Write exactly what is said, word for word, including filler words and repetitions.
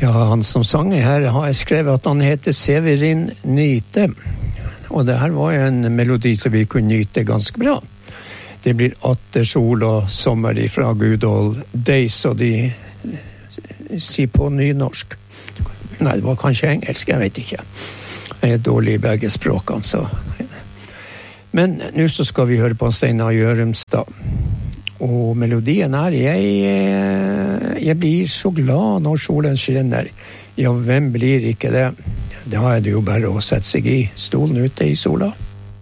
Ja, han som sang her har jeg skrevet at han heter Severin Nyte. Og det her var jo en melodi som vi kunne nyte ganske bra. Det blir atter sol og sommer fra Good Old Days, og de sier på nynorsk. Nei, det var kanskje engelsk, jeg vet ikke. Jeg er dårlig i begge språkene, så... Men nå så skal vi høre på Steinar Gjørumstad. Og melodien her, jeg, jeg blir så glad når solen skinner. Ja, hvem blir ikke det? Da er det jo bare å sette seg i stolen ute i sola.